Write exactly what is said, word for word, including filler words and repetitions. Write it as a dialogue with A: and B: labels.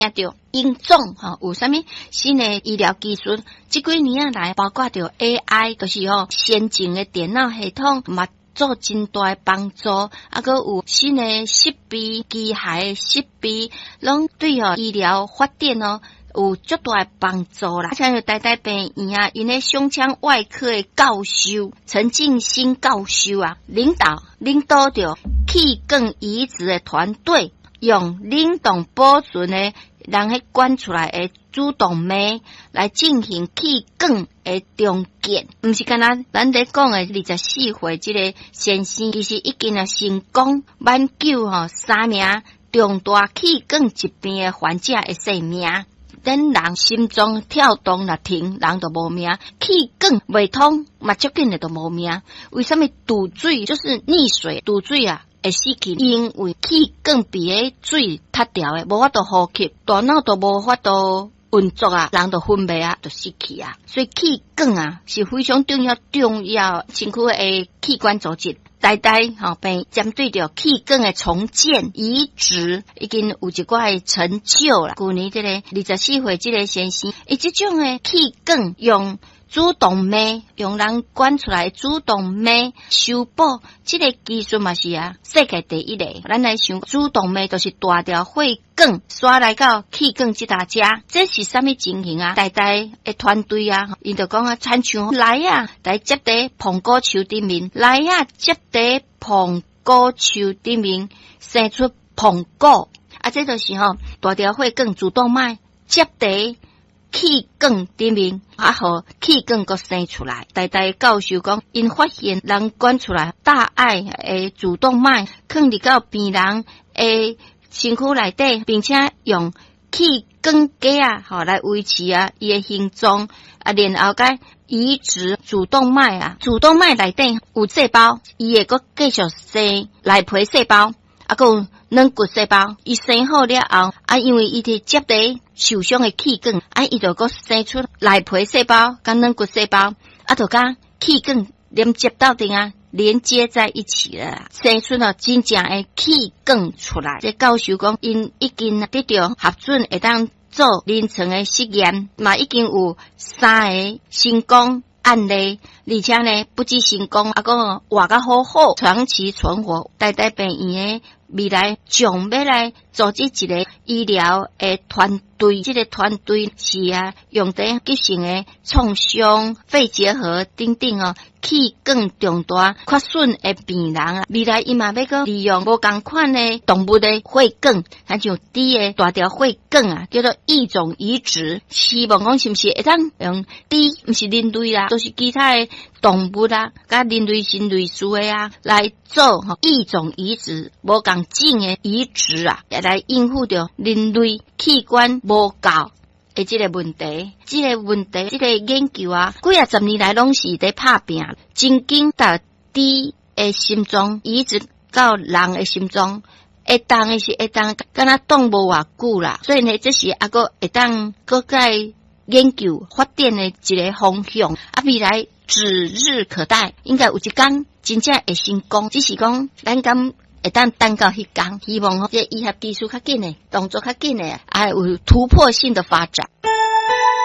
A: 着因种吼有啥物新的医疗技术，即几年啊来包括着 A I， 就是吼先进的电脑系统嘛做真大的帮助，啊个有新的设备、机械设备，拢对吼医疗发展哦有足大的帮助啦。像有台大病院啊，因咧胸腔外科的教授陈进兴教授啊，领导领导着气管移植的团队，用冷冻保存的。人迄管出来的主动脉来进行气管的重建，毋是干那咱咧讲的二十四岁即个先生，其实已经啊成功挽救吼三名重大气管疾病的患者的性命。等人心脏跳动若停，人就无命；气管未通，嘛接紧的就无命。为什么堵水就是溺水？堵水啊！会死去，因为气管壁诶水塌掉诶，无法度呼吸，大脑都无法度运作啊，人就昏迷啊，就死去啊。所以气管啊是非常重要重要身躯诶器官组织。大大吼病针对着气管诶重建移植，已经有一寡成就啦。去年这个二十四岁这个先生，伊这种诶气管用。主动脉用人管出来主动脉修补，这个技术嘛是啊世界第一个。咱来想主动脉就是大条血管刷来到气管这搭家，这是什么情形啊？大大的团队啊，因就讲啊，参像来啊，来接在苹果树顶面，来啊接在苹果树顶面生出苹果啊，这就是吼、哦、大条血管主动脉接在。气管顶面，啊，互气管个生出来。大大教授讲，因发现人管出来大爱诶主动脉，放入到病人诶身躯内底，并且用气管架啊，吼来维持啊伊诶形状啊，然后甲移植主动脉啊，主动脉内底有细胞，伊会个继续生内皮细胞，啊，个有软骨细胞，伊生好了后，啊，因为伊伫接伫受伤的气管，啊，伊就个生出内皮细胞跟软骨细胞，啊，就甲气管连接到顶啊，连接在一起了，生出了真正的气管出来。这教授讲，因已经得到核准，会当做临床的实验，嘛已经有三个成功案例，而且呢，不止成功，啊个活甲好好，长期存活。大大病院的未来将要来组织一个医疗的团队，这个团队是啊，用在急性的创伤、肺结核等等哦，气管重大缺损的病人啊，未来伊嘛要个利用无共款的动物的血管，像像猪的大条血管啊，叫做异种移植，希望讲是不是会当用猪，不是人类啦，都是其他的动物啦，甲人类是类似的啊，来做吼异种移植，无共种的移植啊，也来应付着人类器官无够的这个问题。这个问题，这个研究啊，几啊十年来拢是在拍拼，真经到猪的心脏移植到人的心脏。会当的是会当，敢若动无偌久啦，所以呢，这是还个会当个在研究发展的一个方向，啊，未来指日可待，应该有一天真正会成功，只是讲咱敢会当等到迄天，希望这医学技术较紧的，动作较紧的，啊，有突破性的发展。